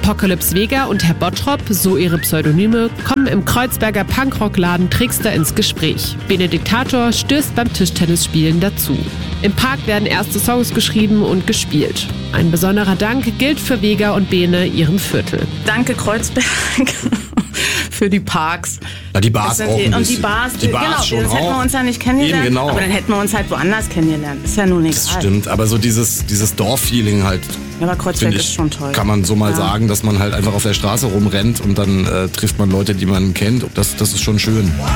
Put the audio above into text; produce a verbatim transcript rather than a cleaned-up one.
Apocalypse Vega und Herr Bottrop, so ihre Pseudonyme, kommen im Kreuzberger Punkrockladen Trickster ins Gespräch. Benediktator stößt beim Tischtennisspielen dazu. Im Park werden erste Songs geschrieben und gespielt. Ein besonderer Dank gilt für Vega und Bene, ihrem Viertel. Danke Kreuzberg für die Parks. Ja, die Bars auch ein Und bisschen. die Bars, die Bars genau, schon das hätten wir auch. uns ja nicht kennengelernt. Eben, genau. Aber dann hätten wir uns halt woanders kennengelernt. Ist ja nun egal. Das stimmt, aber so dieses, dieses Dorf-Feeling halt, Ja, aber Kreuzberg finde ich, ist schon toll. kann man so mal Ja. sagen, dass man halt einfach auf der Straße rumrennt und dann äh, trifft man Leute, die man kennt. Das, das ist schon schön.